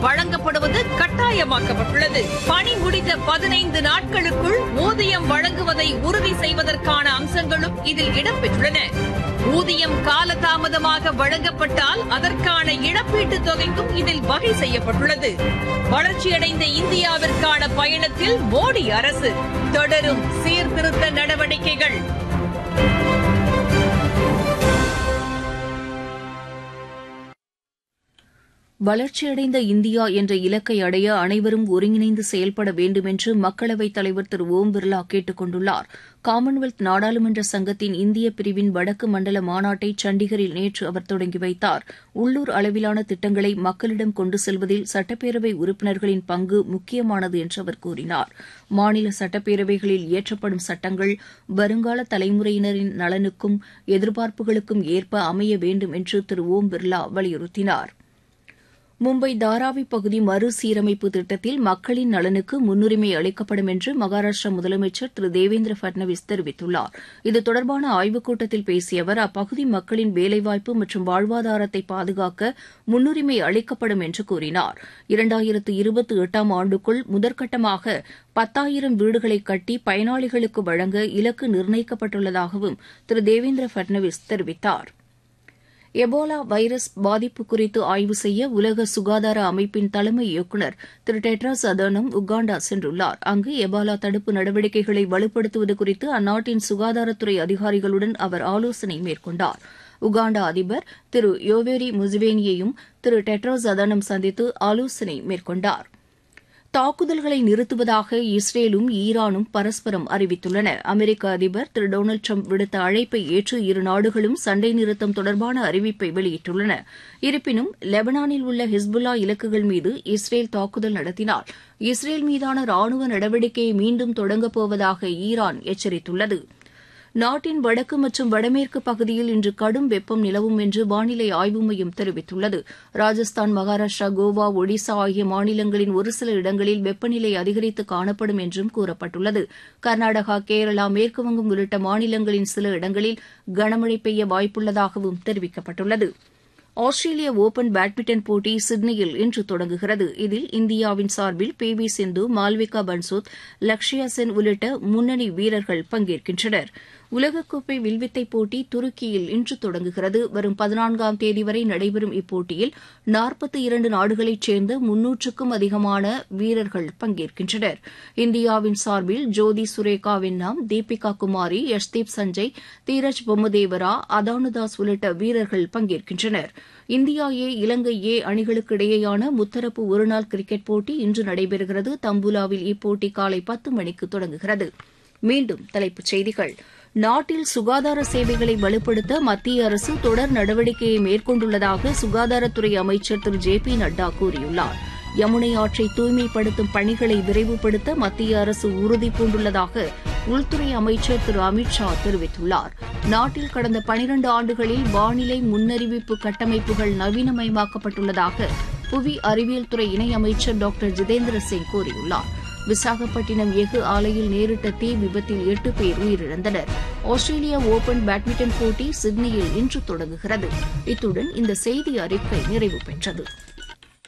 வழங்கப்படுவது கட்டாயமாக்கப்பட்டுள்ளது. பணி முடிந்த 15 நாட்களுக்குள் ஊதியம் வழங்குவதை உறுதி செய்வதற்கான அம்சங்களும் இதில் இடம்பெற்றுள்ளன. ஊதியம் காலதாமதமாக வழங்கப்பட்டால் அதற்கான இழப்பீட்டுத் தொகைக்கும் இதில் வகை செய்யப்பட்டுள்ளது. வளர்ச்சியடைந்த இந்தியாவிற்கான பயணத்தில் மோடி அரசு தொடரும் சீர்திருத்த நடவடிக்கைகள். வளர்ச்சியடைந்த இந்தியா என்ற இலக்கை அடைய அனைவரும் ஒருங்கிணைந்து செயல்பட வேண்டும் என்று மக்களவைத் தலைவர் திரு ஓம் பிர்லா கேட்டுக் கொண்டுள்ளார். காமன்வெல்த் நாடாளுமன்ற சங்கத்தின் இந்திய பிரிவின் வடக்கு மண்டல மாநாட்டை சண்டிகரில் நேற்று அவர் தொடங்கி வைத்தார். உள்ளூர் அளவிலான திட்டங்களை மக்களிடம் கொண்டு செல்வதில் சட்டப்பேரவை உறுப்பினர்களின் பங்கு முக்கியமானது என்று அவர் கூறினார். மாநில சட்டப்பேரவைகளில் இயற்றப்படும் சட்டங்கள் வருங்கால தலைமுறையினரின் நலனுக்கும் எதிர்பார்ப்புகளுக்கும் ஏற்ப அமைய வேண்டும் என்று திரு ஓம் பிர்லா வலியுறுத்தினார். மும்பை தாராவி பகுதி மறுசீரமைப்பு திட்டத்தில் மக்களின் நலனுக்கு முன்னுரிமை அளிக்கப்படும் என்று மகாராஷ்டிரா முதலமைச்சர் திரு தேவேந்திர பட்னாவிஸ் தெரிவித்துள்ளார். இது தொடர்பான ஆய்வுக் கூட்டத்தில் பேசிய அவர் அப்பகுதி மக்களின் வேலைவாய்ப்பு மற்றும் வாழ்வாதாரத்தை பாதுகாக்க முன்னுரிமை அளிக்கப்படும் என்று கூறினார். 2028ஆம் ஆண்டுக்குள் முதற்கட்டமாக 10,000 வீடுகளை கட்டி பயனாளிகளுக்கு வழங்க இலக்கு நிர்ணயிக்கப்பட்டுள்ளதாகவும் திரு தேவேந்திர பட்னாவிஸ் தெரிவித்தார். எபோலா வைரஸ் பாதிப்பு குறித்து ஆய்வு செய்ய உலக சுகாதார அமைப்பின் தலைமை இயக்குநர் திரு டெட்ராஸ் அதனோம் உகாண்டா சென்றுள்ளார். அங்கு எபோலா தடுப்பு நடவடிக்கைகளை வலுப்படுத்துவது குறித்து அந்நாட்டின் சுகாதாரத்துறை அதிகாரிகளுடன் அவர் ஆலோசனை மேற்கொண்டார். உகாண்டா அதிபர் திரு யோவேரி முசேவேனியையும் திரு டெட்ராஸ் அதனோம் சந்தித்து ஆலோசனை மேற்கொண்டார். தாக்குதல்களை நிறுத்துவதாக இஸ்ரேலும் ஈரானும் பரஸ்பரம் அறிவித்துள்ளன. அமெரிக்க அதிபர் திரு டொனால்டு டிரம்ப் விடுத்த அழைப்பை ஏற்று இரு நாடுகளும் சண்டை நிறுத்தம் தொடர்பான அறிவிப்பை வெளியிட்டுள்ளன. இருப்பினும் லெபனானில் உள்ள ஹிஸ்புல்லா இலக்குகள் மீது இஸ்ரேல் தாக்குதல் நடத்தினால் இஸ்ரேல் மீதான ராணுவ நடவடிக்கையை மீண்டும் தொடங்கப் போவதாக ஈரான் எச்சரித்துள்ளது. நாட்டின் வடக்கு மற்றும் வடமேற்கு பகுதியில் இன்று கடும் வெப்பம் நிலவும் என்று வானிலை ஆய்வு மையம் தெரிவித்துள்ளது. ராஜஸ்தான், மகாராஷ்டிரா, கோவா, ஒடிசா ஆகிய மாநிலங்களின் ஒரு சில இடங்களில் வெப்பநிலை அதிகரித்து காணப்படும் என்றும் கூறப்பட்டுள்ளது. கர்நாடகா, கேரளா, மேற்குவங்கம் உள்ளிட்ட மாநிலங்களின் சில இடங்களில் கனமழை பெய்ய வாய்ப்புள்ளதாகவும் தெரிவிக்கப்பட்டுள்ளது. ஆஸ்திரேலிய ஒபன் பேட்மிண்டன் போட்டி சிட்னியில் இன்று தொடங்குகிறது. இதில் இந்தியாவின் சார்பில் பி.வி. சிந்து, மால்விகா பன்சோத், லக்ஷயா சென் உள்ளிட்ட முன்னணி வீரர்கள் பங்கேற்கின்றனர். உலகக்கோப்பை வில்வித்தை போட்டி துருக்கியில் இன்று தொடங்குகிறது. வரும் 14ஆம் தேதி வரை நடைபெறும் இப்போட்டியில் 42 நாடுகளைச் சேர்ந்த 300க்கும் அதிகமான வீரர்கள் பங்கேற்கின்றனர். இந்தியாவின் சார்பில் ஜோதி சுரேகா வென்னாம், தீபிகா குமாரி, யஷ்தீப் சஞ்சய், தீரஜ் பொம்மதேவரா, அதானுதாஸ் உள்ளிட்ட வீரர்கள் பங்கேற்கின்றனர். இந்தியா ஏ, இலங்கை ஏ அணிகளுக்கு இடையேயான முத்தரப்பு ஒருநாள் கிரிக்கெட் போட்டி இன்று நடைபெறுகிறது. தம்புலாவில் இப்போட்டி காலை 10 மணிக்கு தொடங்குகிறது. மீண்டும் தலைப்புச் செய்திகள். நாட்டில் சுகாதார சேவைகளை வலுப்படுத்த மத்திய அரசு தொடர் நடவடிக்கையை மேற்கொண்டுள்ளதாக சுகாதாரத்துறை அமைச்சர் திரு ஜே.பி. நட்டா கூறியுள்ளார். யமுனை ஆற்றை தூய்மைப்படுத்தும் பணிகளை விரைவுபடுத்த மத்திய அரசு உறுதிபூண்டுள்ளதாக உள்துறை அமைச்சர் திரு அமித் ஷா தெரிவித்துள்ளார். நாட்டில் கடந்த 12 ஆண்டுகளில் வானிலை முன்னறிவிப்பு கட்டமைப்புகள் நவீனமயமாக்கப்பட்டுள்ளதாக புவி அறிவியல் துறை இணையமைச்சர் டாக்டர் ஜிதேந்திர சிங் கூறியுள்ளார். விசாகப்பட்டினம் எஃகு ஆலையில் நேரிட்ட தீ விபத்தில் 8 பேர் உயிரிழந்தனர். ஆஸ்திரேலியா ஒபன் பேட்மிண்டன் போட்டி சிட்னியில் இன்று தொடங்குகிறது. இத்துடன் இந்த செய்தி அறிக்கை நிறைவு பெற்றது.